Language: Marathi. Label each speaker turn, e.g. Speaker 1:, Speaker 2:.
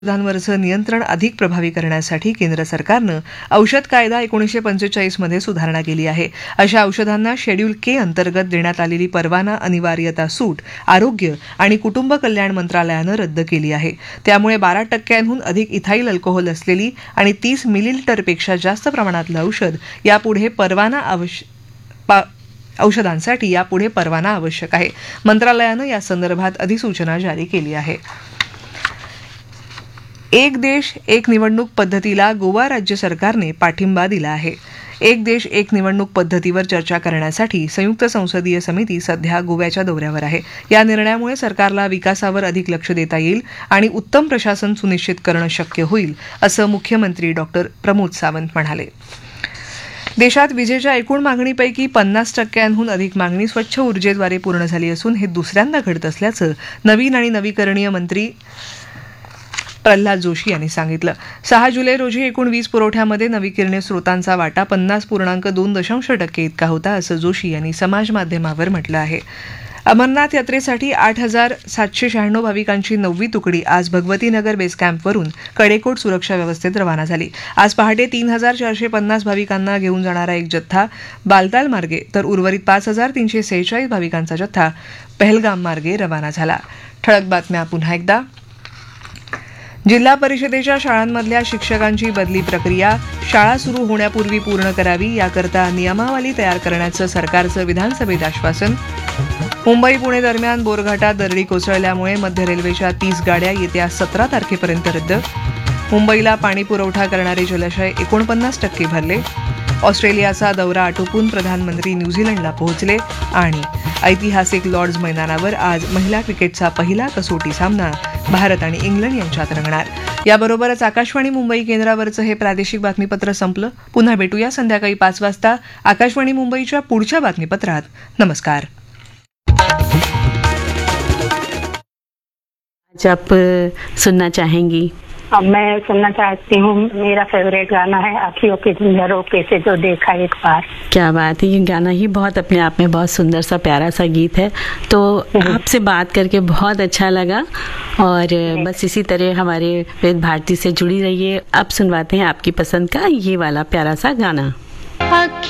Speaker 1: औषधांवरचं नियंत्रण अधिक प्रभावी करण्यासाठी केंद्र सरकारनं औषध कायदा 1945 मध्ये सुधारणा केली आहे. अशा औषधांना शेड्यूल के अंतर्गत देण्यात आलेली परवाना अनिवार्यता सूट आरोग्य आणि कुटुंब कल्याण मंत्रालयानं रद्द केली आहे. त्यामुळे 12% अधिक इथाईल अल्कोहोल असलेली आणि 30 मिलीलिटरपेक्षा जास्त प्रमाणातलं औषधांसाठी यापुढे परवाना आवश्यक आहे. मंत्रालयानं या संदर्भात अधिसूचना जारी केली आहे. एक देश एक निवडणूक पद्धतीला गोवा राज्य सरकारने पाठिंबा दिला आहे. एक देश एक निवडणूक पद्धतीवर चर्चा करण्यासाठी संयुक्त संसदीय समिती सध्या गोव्याच्या दौऱ्यावर आहे. या निर्णयामुळे सरकारला विकासावर अधिक लक्ष देता येईल आणि उत्तम प्रशासन सुनिश्चित करणं शक्य होईल, असं मुख्यमंत्री डॉ. प्रमोद सावंत म्हणाले. देशात विजेच्या एकूण मागणीपैकी 50%हून अधिक मागणी स्वच्छ ऊर्जेद्वारे पूर्ण झाली असून हे दुसऱ्यांदा घडत असल्याचं नवीन आणि नवीकरणीय मंत्री प्रल्हाद जोशी यांनी सांगितलं. 6 जुलै रोजी एकूण वीज पुरवठ्यामध्ये नवीकरणीय स्रोतांचा वाटा 50.2% इतका होता, असं जोशी यांनी समाज माध्यमावर म्हटलं आहे. अमरनाथ यात्रेसाठी 8,796 भाविकांची 9वी तुकडी आज भगवतीनगर बेस कॅम्पवरून कडेकोट सुरक्षा व्यवस्थेत रवाना झाली. आज पहाटे 3,450 भाविकांना घेऊन जाणारा एक जत्था बालताल मार्गे तर उर्वरित 5,346 भाविकांचा जत्था पहलगाम मार्गे रवाना झाला. ठळक बातम्या पुन्हा एकदा. जिल्हा परिषदेच्या शाळांमधल्या शिक्षकांची बदली प्रक्रिया शाळा सुरू होण्यापूर्वी पूर्ण करावी याकरता नियमावली तयार करण्याचं सरकारचं विधानसभेत आश्वासन. मुंबई पुणे दरम्यान बोरघाटात दरडी कोसळल्यामुळे मध्य रेल्वेच्या 30 गाड्या येत्या 17 तारखेपर्यंत रद्द. मुंबईला पाणी पुरवठा करणारे जलाशय 49% भरले. ऑस्ट्रेलियाचा दौरा आटोपून प्रधानमंत्री न्यूझीलंडला पोहोचले. आणि ऐतिहासिक लॉर्ड्स मैदानावर आज महिला क्रिकेटचा पहिला कसोटी सामना भारत आणि इंग्लंड यांच्यात रंगणार. याबरोबरच आकाशवाणी मुंबई केंद्रावरचं हे प्रादेशिक बातमीपत्र संपलं. पुन्हा भेटूया संध्याकाळी 5 वाजता आकाशवाणी मुंबईच्या पुढच्या बातमीपत्रात. नमस्कार.
Speaker 2: आज आप सुनना चाहेंगी?
Speaker 3: अब मैं सुनना चाहती हूँ, मेरा फेवरेट गाना है आँखियों के झरोखे से जो देखा एक बार.
Speaker 2: क्या बात है, ये गाना ही बहुत अपने आप में बहुत सुंदर सा प्यारा सा गीत है. तो आपसे बात करके बहुत अच्छा लगा और बस इसी तरह हमारे विविध भारती से जुड़ी रहिए. अब सुनवाते हैं आपकी पसंद का ये वाला प्यारा सा गाना.